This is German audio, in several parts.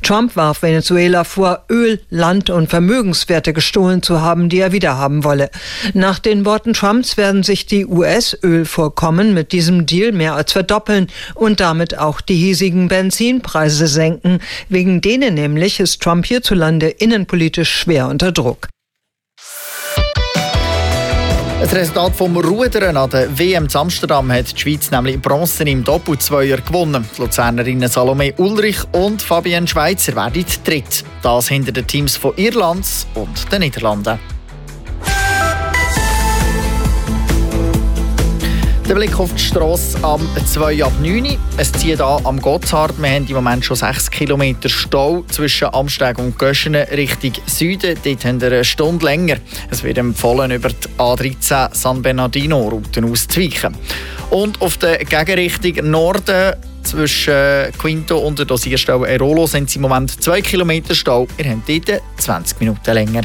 Trump warf Venezuela vor, Öl, Land und Vermögenswerte gestohlen zu haben, die er wiederhaben wolle. Nach den Worten Trumps werden sich die US-Ölvorkommen mit diesem Deal mehr als verdoppeln und damit auch die hiesigen Benzinpreise senken. Wegen denen nämlich ist Trump hierzulande innenpolitisch schwer unter Druck. Das Resultat vom Rudern an der WM in Amsterdam hat die Schweiz nämlich Bronze im Doppelzweier gewonnen. Die Luzernerinnen Salome Ulrich und Fabienne Schweizer werden dritt. Das hinter den Teams von Irland und den Niederlanden. Der Blick auf die Strasse am 2 ab 9. Es zieht an am Gotthard. Wir haben im Moment schon 6 Kilometer Stau zwischen Amsteg und Göschenen Richtung Süden. Dort haben wir eine Stunde länger. Es wird empfohlen, über die A13 San Bernardino-Routen auszuweichen. Und auf der Gegenrichtung Norden zwischen Quinto und der Dosierstelle Airolo sind es im Moment 2 Kilometer Stau. Wir haben dort 20 Minuten länger.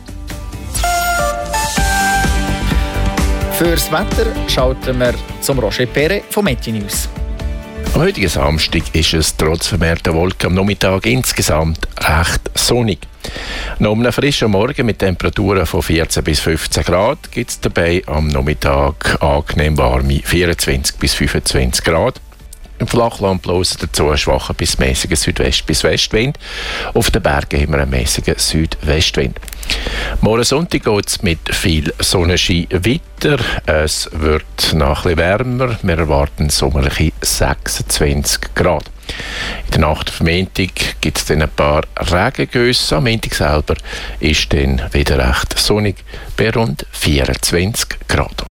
Fürs Wetter schalten wir zum Roger Perret von Metti News. Am heutigen Samstag ist es trotz vermehrter Wolken am Nachmittag insgesamt recht sonnig. Nach einem frischen Morgen mit Temperaturen von 14 bis 15 Grad gibt es dabei am Nachmittag angenehm warme 24 bis 25 Grad. Im Flachland bloß dazu ein schwacher bis mäßiger Südwest- bis Westwind. Auf den Bergen haben wir einen mäßigen Südwestwind. Morgen Sonntag geht es mit viel Sonnenschein weiter. Es wird noch ein bisschen wärmer. Wir erwarten sommerliche 26 Grad. In der Nacht auf Montag gibt es dann ein paar Regengüsse. Am Montag selber ist dann wieder recht sonnig bei rund 24 Grad.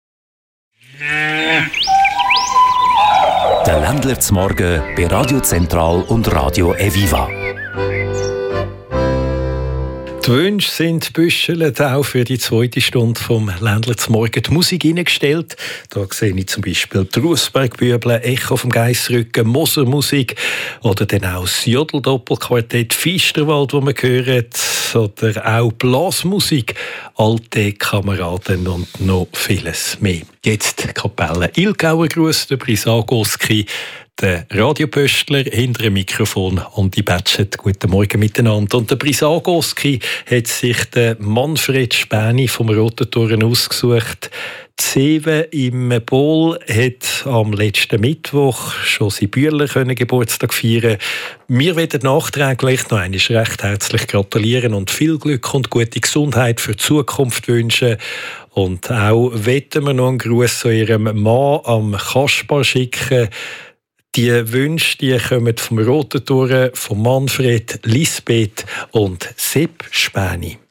Der Ländler zum Morgen bei Radio Zentral und Radio Eviva. Die Wünsche sind büschelt auch für die zweite Stunde vom Ländler zum Morgen die Musik eingestellt. Da sehe ich zum Beispiel die Russbergbüble, Echo vom Geissrücken, Mosermusik oder dann auch das Jodl-Doppelquartett Fisterwald, das wir hören, oder auch Blasmusik, alte Kameraden und noch vieles mehr. Jetzt die Kapelle Ilgauer Gruß, der Brisagoski, der Radiopöstler hinter dem Mikrofon und die Batschet. Guten Morgen miteinander. Und der Brisagoski hat sich den Manfred Späni vom Roten Toren ausgesucht. Die Sewe im Bol hat am letzten Mittwoch schon sein Bühler Geburtstag feiern. Wir wollen nachträglich noch einmal recht herzlich gratulieren und viel Glück und gute Gesundheit für die Zukunft wünschen. Und auch wollen wir noch einen Gruß zu ihrem Mann am Kaspar schicken. Die Wünsche die kommen vom Roten Toren, von Manfred, Lisbeth und Sepp Späni.